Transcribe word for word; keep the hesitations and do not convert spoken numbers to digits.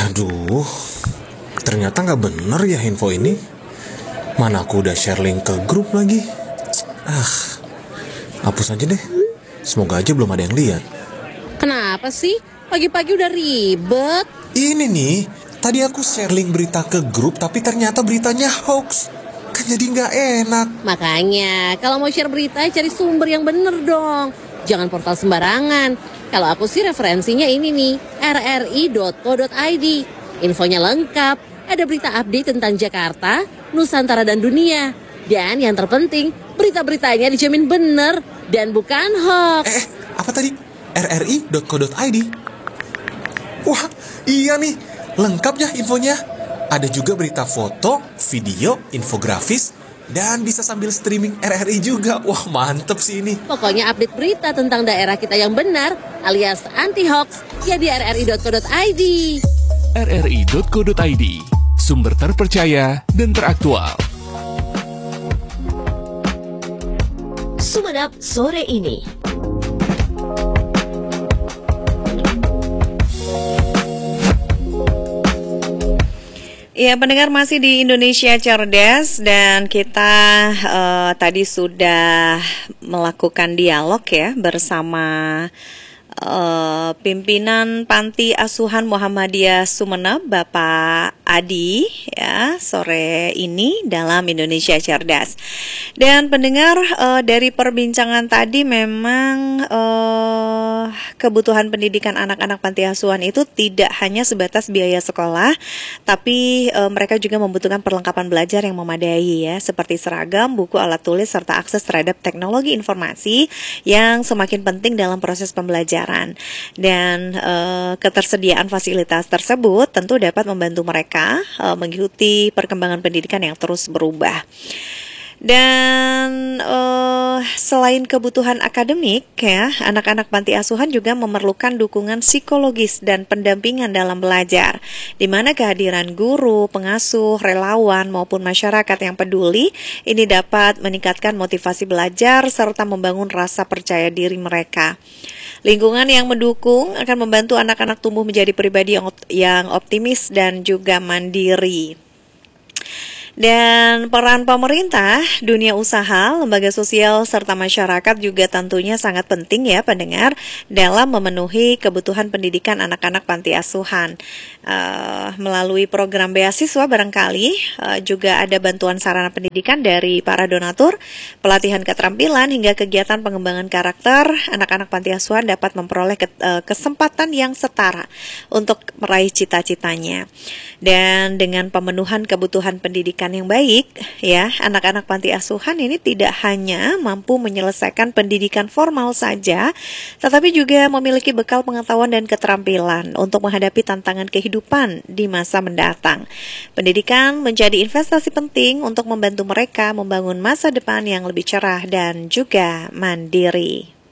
Aduh, ternyata nggak bener ya info ini. Mana aku udah share link ke grup lagi. Ah, hapus aja deh. Semoga aja belum ada yang lihat. Kenapa sih? Pagi-pagi udah ribet. Ini nih, tadi aku share link berita ke grup, tapi ternyata beritanya hoax. Kan jadi nggak enak. Makanya, kalau mau share berita, cari sumber yang bener dong. Jangan portal sembarangan. Kalau aku sih referensinya ini nih, r r i dot co dot i d. Infonya lengkap, ada berita update tentang Jakarta, Nusantara dan dunia. Dan yang terpenting, berita-beritanya dijamin bener dan bukan hoax. Eh, eh apa tadi? r r i dot co dot i d. Wah, iya nih, lengkap ya infonya. Ada juga berita foto, video, infografis, dan bisa sambil streaming R R I juga. Wah, mantep sih ini. Pokoknya update berita tentang daerah kita yang benar, alias anti-hoax, ya di r r i dot co dot i d. r r i dot co dot i d, sumber terpercaya dan teraktual. Sumenep sore ini. Ya, pendengar masih di Indonesia Cerdas dan kita uh, tadi sudah melakukan dialog ya bersama uh, pimpinan Panti Asuhan Muhammadiyah Sumenep, Bapak Adi ya sore ini dalam Indonesia Cerdas. Dan pendengar uh, dari perbincangan tadi memang uh, kebutuhan pendidikan anak-anak panti asuhan itu tidak hanya sebatas biaya sekolah, tapi uh, mereka juga membutuhkan perlengkapan belajar yang memadai ya, seperti seragam, buku, alat tulis serta akses terhadap teknologi informasi yang semakin penting dalam proses pembelajaran. Dan uh, ketersediaan fasilitas tersebut tentu dapat membantu mereka uh, mengikuti perkembangan pendidikan yang terus berubah. Dan uh, selain kebutuhan akademik ya, anak-anak panti asuhan juga memerlukan dukungan psikologis dan pendampingan dalam belajar, di mana kehadiran guru, pengasuh, relawan maupun masyarakat yang peduli ini dapat meningkatkan motivasi belajar serta membangun rasa percaya diri mereka. Lingkungan yang mendukung akan membantu anak-anak tumbuh menjadi pribadi yang, yang optimis dan juga mandiri. Dan peran pemerintah, dunia usaha, lembaga sosial, serta masyarakat juga tentunya sangat penting ya pendengar dalam memenuhi kebutuhan pendidikan anak-anak panti asuhan. Uh, melalui program beasiswa barangkali uh, juga ada bantuan sarana pendidikan dari para donatur, pelatihan keterampilan hingga kegiatan pengembangan karakter. Anak-anak panti asuhan dapat memperoleh ke, uh, kesempatan yang setara untuk meraih cita-citanya. Dan dengan pemenuhan kebutuhan pendidikan yang baik, ya, anak-anak panti asuhan ini tidak hanya mampu menyelesaikan pendidikan formal saja, tetapi juga memiliki bekal pengetahuan dan keterampilan untuk menghadapi tantangan kehidupan di masa mendatang. Pendidikan menjadi investasi penting untuk membantu mereka membangun masa depan yang lebih cerah dan juga mandiri.